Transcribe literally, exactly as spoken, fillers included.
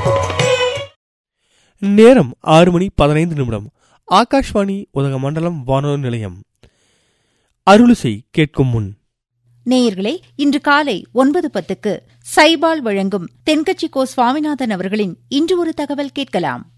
நேரம் ஆறு மணி பதினைந்து நிமிடம். ஆகாஷ்வாணி உதகமண்டலம் வானொலி நிலையம். அருளிசை கேட்கும் முன் நேயர்களே, இன்று காலை ஒன்பது பத்துக்கு சைபால் வழங்கும் தென்கட்சி கோ சுவாமிநாதன் அவர்களின் இன்று ஒரு தகவல் கேட்கலாம்.